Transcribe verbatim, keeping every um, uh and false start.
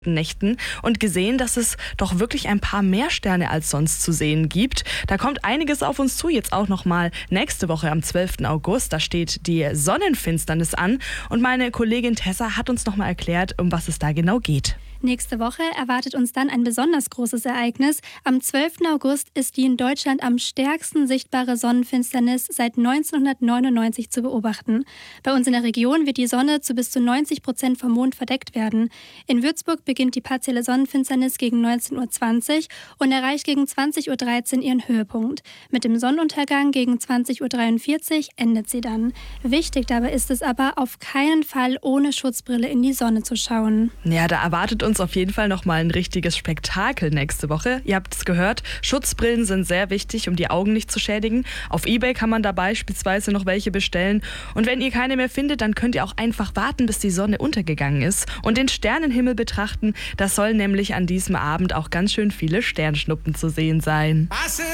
Nächten und gesehen, dass es doch wirklich ein paar mehr Sterne als sonst zu sehen gibt. Da kommt einiges auf uns zu, jetzt auch nochmal nächste Woche am zwölften August. Da steht die Sonnenfinsternis an und meine Kollegin Tessa hat uns nochmal erklärt, um was es da genau geht. Nächste Woche erwartet uns dann ein besonders großes Ereignis. Am zwölften August ist die in Deutschland am stärksten sichtbare Sonnenfinsternis seit neunzehnhundertneunundneunzig zu beobachten. Bei uns in der Region wird die Sonne zu bis zu neunzig Prozent vom Mond verdeckt werden. In Würzburg beginnt die partielle Sonnenfinsternis gegen neunzehn Uhr zwanzig und erreicht gegen zwanzig Uhr dreizehn ihren Höhepunkt. Mit dem Sonnenuntergang gegen zwanzig Uhr dreiundvierzig endet sie dann. Wichtig dabei ist es aber, auf keinen Fall ohne Schutzbrille in die Sonne zu schauen. Ja, da erwartet uns auf jeden Fall nochmal ein richtiges Spektakel nächste Woche. Ihr habt es gehört, Schutzbrillen sind sehr wichtig, um die Augen nicht zu schädigen. Auf eBay kann man da beispielsweise noch welche bestellen. Und wenn ihr keine mehr findet, dann könnt ihr auch einfach warten, bis die Sonne untergegangen ist und den Sternenhimmel betrachten. Da sollen nämlich an diesem Abend auch ganz schön viele Sternschnuppen zu sehen sein.